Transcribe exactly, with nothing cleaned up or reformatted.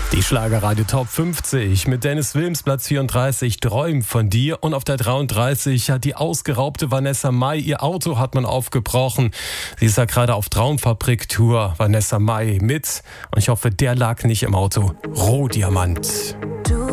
Die Schlagerradio Top fünfzig mit Dennis Wilms, Platz vierunddreißig, Träum von dir. Und auf der dreiunddreißig hat die ausgeraubte Vanessa Mai, ihr Auto hat man aufgebrochen. Sie ist ja gerade auf Traumfabrik-Tour, Vanessa Mai mit. Und ich hoffe, der lag nicht im Auto. Rohdiamant.